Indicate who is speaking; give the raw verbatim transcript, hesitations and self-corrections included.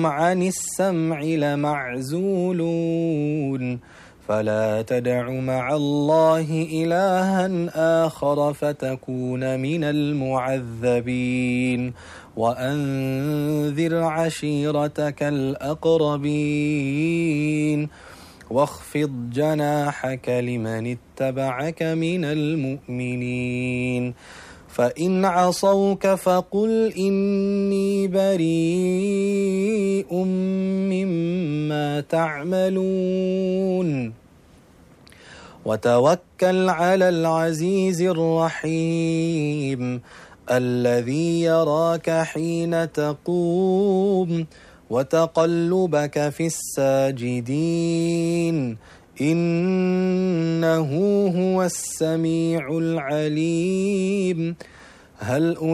Speaker 1: عن السمع لمعزولون فلا تدع مع الله إلها آخر فتكون من المعذبين وأنذر عشيرتك الأقربين واخفض جناحك لمن اتبعك من المؤمنين فإن عصوك فقل إني بريء مما تعملون وتوكل على العزيز الرحيم الذي يراك حين تقوم وتقلبك في الساجدين إنه هو السميع العليم هل